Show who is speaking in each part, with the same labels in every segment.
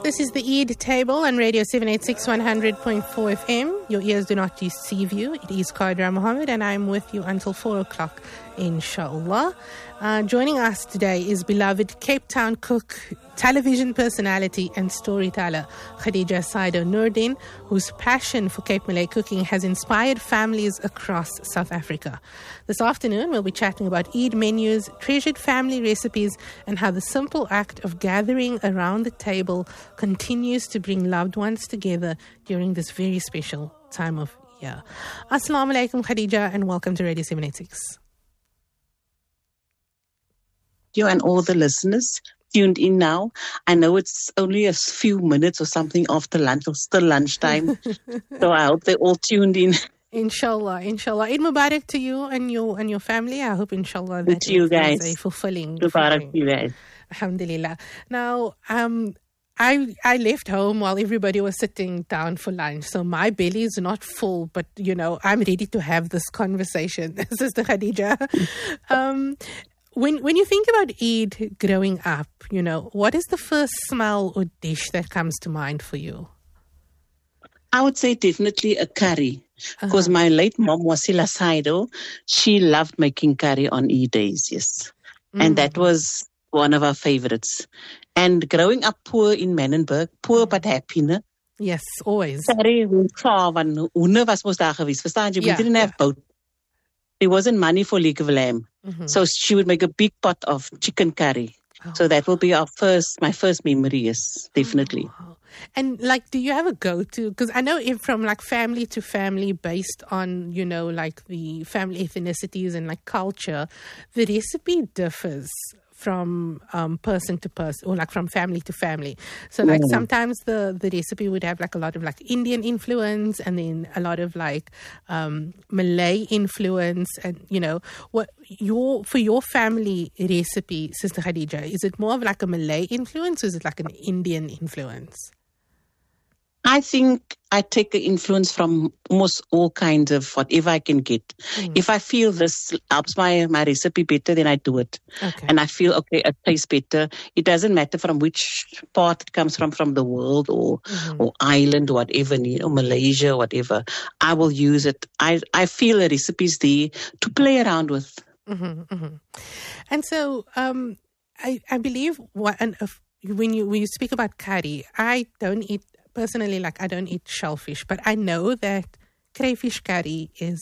Speaker 1: This is the Eid Table on Radio 786 100.4 FM. Your ears do not deceive you. It is Qadra Mohammed and I'm with you until 4 o'clock, inshallah. Joining us today is beloved Cape Town cook, television personality and storyteller Khadija Saido Noordin, whose passion for Cape Malay cooking has inspired families across South Africa. This afternoon we'll be chatting about Eid menus, treasured family recipes and how the simple act of gathering around the table continues to bring loved ones together during this very special time of year. Assalamu alaikum Khadija and welcome to Radio 786.
Speaker 2: You and all the listeners tuned in now. I know it's only a few minutes or something after lunch or still lunchtime. So I hope they all tuned in.
Speaker 1: Inshallah. Eid Mubarak to you and your family. I hope inshallah that
Speaker 2: you guys.
Speaker 1: Is a fulfilling.
Speaker 2: Mubarak to you guys.
Speaker 1: Alhamdulillah. Now, I left home while everybody was sitting down for lunch. So my belly is not full, but I'm ready to have this conversation. Sister Khadija. When you think about Eid growing up, what is the first smell or dish that comes to mind for you?
Speaker 2: I would say definitely a curry. Because my late mom, Wasila Saido, she loved making curry on Eid days, yes. And that was one of our favorites. And growing up poor in Menenberg, poor but happy, ne?
Speaker 1: Yes, always.
Speaker 2: Curry, hoender was mos daar geweest, verstaan jy? We didn't have boat. There wasn't money for leg of lamb. So she would make a big pot of chicken curry. So that will be my first memory, yes, definitely.
Speaker 1: Wow. And do you have a go-to? Because I know from family to family based on, the family ethnicities and culture, the recipe differs from person to person or from family to family. So sometimes the recipe would have a lot of Indian influence and then a lot of Malay influence and for your family recipe, Sister Khadija, is it more of a Malay influence or is it an Indian influence?
Speaker 2: I think I take the influence from almost all kinds of whatever I can get. If I feel this helps my recipe better, then I do it. Okay. And I feel, okay, it tastes better. It doesn't matter from which part it comes from the world or island or whatever, or Malaysia, whatever. I will use it. I feel the recipe's there to play around with.
Speaker 1: And so I believe when you speak about curry, I don't eat... Personally, I don't eat shellfish, but I know that crayfish curry is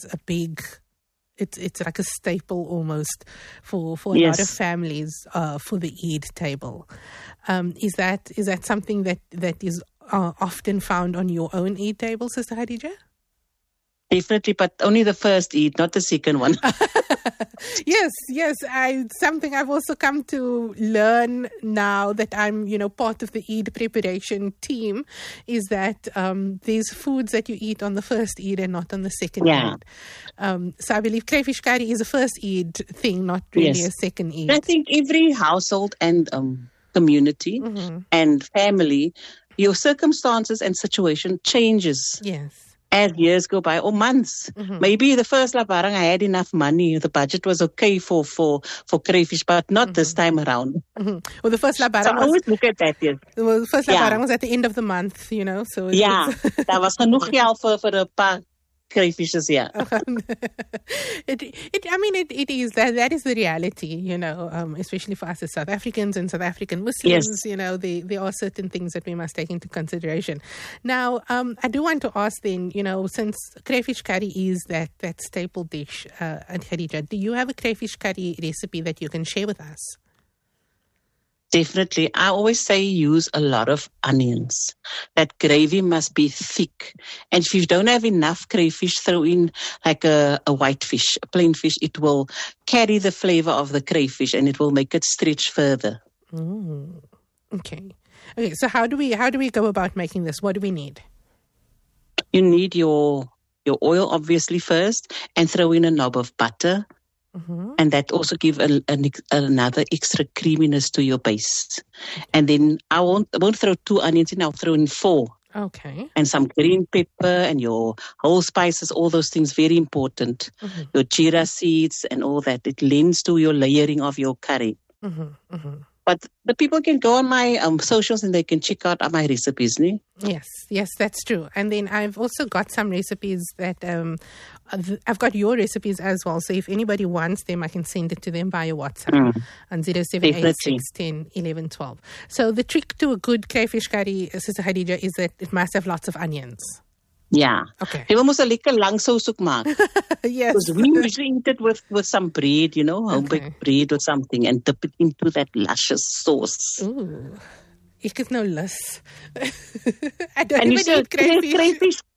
Speaker 1: it's like a staple almost for a lot of families for the Eid table. Is that something that is often found on your own Eid table, Sister Khadija?
Speaker 2: Definitely, but only the first Eid, not the second one.
Speaker 1: Yes. Something I've also come to learn now that I'm, part of the Eid preparation team is that there's foods that you eat on the first Eid and not on the second Eid. So I believe crayfish curry is a first Eid thing, not really a second Eid.
Speaker 2: I think every household and community and family, your circumstances and situation changes.
Speaker 1: Yes.
Speaker 2: As years go by, or months. Maybe the first labarang I had enough money, the budget was okay for crayfish, but not this time around.
Speaker 1: Well, the first labarang
Speaker 2: so I always look at that, yes.
Speaker 1: Well, the first labarang was at the end of the month, so
Speaker 2: that was genoeg geld for the paar crayfishes,
Speaker 1: it is that is the reality, especially for us as South Africans and South African Muslims. There are certain things that we must take into consideration. Now, I do want to ask then, since crayfish curry is that staple dish, and Khadija, do you have a crayfish curry recipe that you can share with us?
Speaker 2: Definitely. I always say use a lot of onions. That gravy must be thick. And if you don't have enough crayfish, throw in a white fish, a plain fish. It will carry the flavor of the crayfish and it will make it stretch further.
Speaker 1: Okay. So how do we go about making this? What do we need?
Speaker 2: You need your oil, obviously, first, and throw in a knob of butter. And that also give another extra creaminess to your base. And then I won't throw 2 onions in, I'll throw in 4.
Speaker 1: Okay.
Speaker 2: And some green pepper and your whole spices, all those things, very important. Your jeera seeds and all that. It lends to your layering of your curry. But the people can go on my socials and they can check out my recipes. Ne?
Speaker 1: Yes, that's true. And then I've also got some recipes that I've got your recipes as well. So if anybody wants them, I can send it to them via WhatsApp on 0786101112. So the trick to a good crayfish curry, Sister Khadija, is that it must have lots of onions.
Speaker 2: Yeah.
Speaker 1: Okay.
Speaker 2: Jy moet 'n lekker lang sous ook maak.
Speaker 1: Yes.
Speaker 2: Because we usually eat it with some bread, home-baked bread or something, and dip it into that luscious sauce.
Speaker 1: Ooh. Ek het nou lus. I don't even eat crayfish.